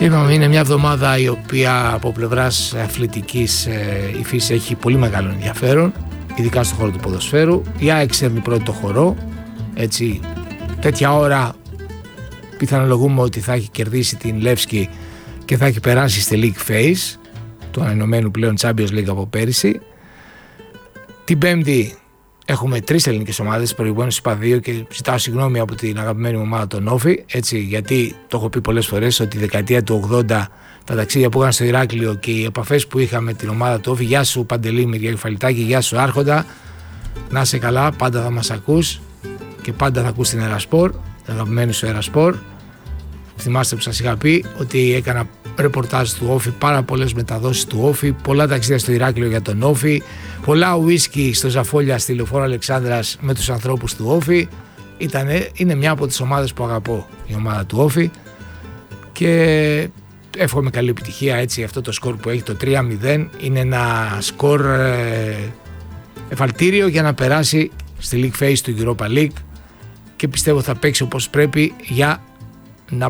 Είπαμε, είναι μια εβδομάδα η οποία από πλευράς αθλητικής υφής έχει πολύ μεγάλο ενδιαφέρον, ειδικά στον χώρο του ποδοσφαίρου. Η ΑΕΚ σέρνει πρώτο το χορό, έτσι, τέτοια ώρα πιθανολογούμε ότι θα έχει κερδίσει την Λεύσκη και θα έχει περάσει στη League Phase του ανενωμένου πλέον Champions League από πέρυσι. Την Πέμπτη έχουμε 3 ελληνικές ομάδες, προηγουμένως είπα 2 και ζητάω συγγνώμη από την αγαπημένη μου ομάδα τον Όφη, έτσι, γιατί το έχω πει πολλές φορές ότι η δεκαετία του 80 τα ταξίδια που έκανα στο Ηράκλειο και οι επαφές που είχα με την ομάδα του Όφη, γεια σου Παντελή Μυριακεφαλιτάκη, γεια σου Άρχοντα, να είσαι καλά, πάντα θα μας ακούς και πάντα θα ακούς την Ερασπορ, την αγαπημένη σου Ερασπορ. Θυμάστε που σας είχα πει ότι έκανα ρεπορτάζ του Όφη, πάρα πολλές μεταδόσεις του Όφη, πολλά ταξίδια στο Ηράκλειο για τον Όφη, πολλά ουίσκι στο Ζαφόλια στη Λεωφόρο Αλεξάνδρας με τους ανθρώπους του Όφη. Είναι μια από τις ομάδες που αγαπώ, η ομάδα του Όφη, και εύχομαι καλή επιτυχία. Έτσι, αυτό το σκορ που έχει, το 3-0, είναι ένα σκορ εφαλτήριο για να περάσει στη League Phase του Europa League και πιστεύω θα παίξει όπως πρέπει για